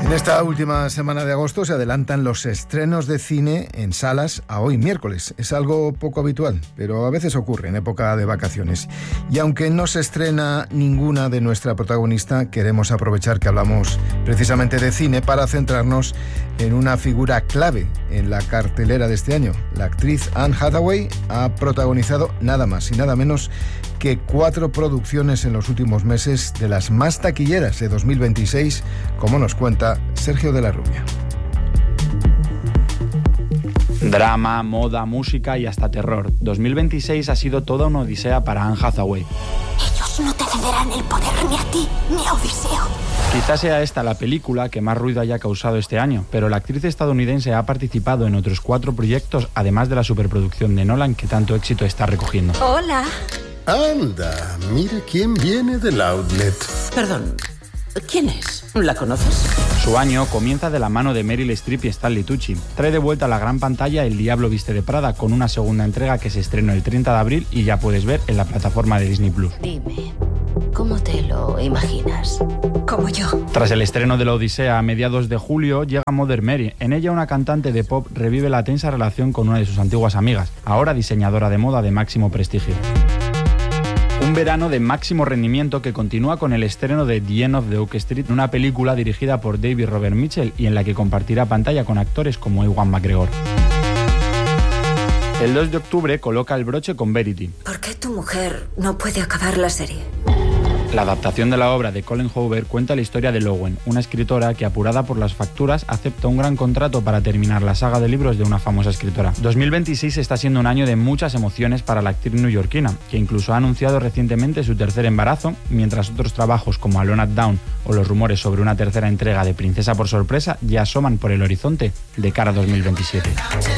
En esta última semana de agosto se adelantan los estrenos de cine en salas a hoy miércoles. Es algo poco habitual, pero a veces ocurre en época de vacaciones. Y aunque no se estrena ninguna de nuestra protagonista, queremos aprovechar que hablamos precisamente de cine para centrarnos en una figura clave en la cartelera de este año. La actriz Anne Hathaway ha protagonizado nada más y nada menos que 4 producciones en los últimos meses, de las más taquilleras de 2026, como nos cuenta Sergio de la Rubia. Drama, moda, música y hasta terror. 2026 ha sido toda una odisea para Anne Hathaway. Ellos no te cederán el poder ni a ti ni a Odiseo. Quizás sea esta la película que más ruido haya causado este año, pero la actriz estadounidense ha participado en otros 4 proyectos, además de la superproducción de Nolan que tanto éxito está recogiendo. Hola. Anda, mira quién viene del outlet. Perdón, ¿quién es? ¿La conoces? Su año comienza de la mano de Meryl Streep y Stanley Tucci. Trae de vuelta a la gran pantalla El Diablo Viste de Prada, con una segunda entrega que se estrenó el 30 de abril y ya puedes ver en la plataforma de Disney+. Dime, ¿cómo te lo imaginas? Como yo. Tras el estreno de La Odisea a mediados de julio, llega Mother Mary. En ella una cantante de pop revive la tensa relación con una de sus antiguas amigas, ahora diseñadora de moda de máximo prestigio. Un verano de máximo rendimiento que continúa con el estreno de The End of the Oak Street, una película dirigida por David Robert Mitchell y en la que compartirá pantalla con actores como Ewan McGregor. El 2 de octubre coloca el broche con Verity. ¿Por qué tu mujer no puede acabar la serie? La adaptación de la obra de Colin Hoover cuenta la historia de Lowen, una escritora que, apurada por las facturas, acepta un gran contrato para terminar la saga de libros de una famosa escritora. 2026 está siendo un año de muchas emociones para la actriz neoyorquina, que incluso ha anunciado recientemente su tercer embarazo, mientras otros trabajos como Alone at Dawn o los rumores sobre una tercera entrega de Princesa por sorpresa ya asoman por el horizonte de cara a 2027.